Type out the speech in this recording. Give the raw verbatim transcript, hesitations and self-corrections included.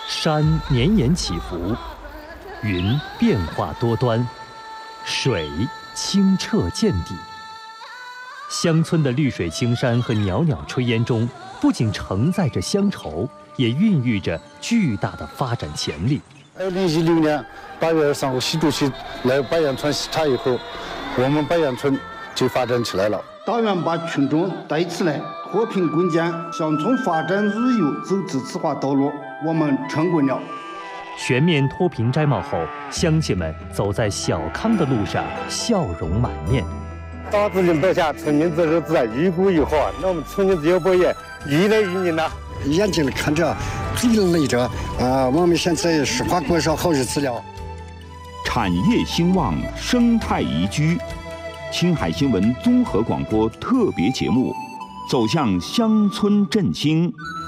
山绵延起伏，云变化多端，水清澈见底。乡村的绿水青山和袅袅炊烟中，不仅承载着乡愁，也孕育着巨大的发展潜力。 二零一六年八月二十三号，习主席来白杨村视察以后，我们白杨村就发展起来了。 党员把群众带起来，和平共建乡村发展日游走自治化道路，我们成功了。 全面脱贫摘帽后，乡亲们走在小康的路上，笑容满面。 党治领导下，村民自治自然，愈鼓愈活。那我们村民自由博业愈来愈民呐。 眼睛里看着，嘴里累着，啊，我们现在实话过上好日子了。 产业兴旺，生态宜居。青海新闻综合广播特别节目，走向乡村振兴。